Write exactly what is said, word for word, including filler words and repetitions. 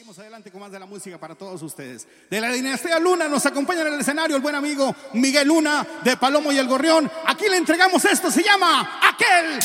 Seguimos adelante con más de la música para todos ustedes. De la dinastía Luna nos acompaña en el escenario el buen amigo Miguel Luna de Palomo y el Gorrión. Aquí le entregamos esto, se llama Aquel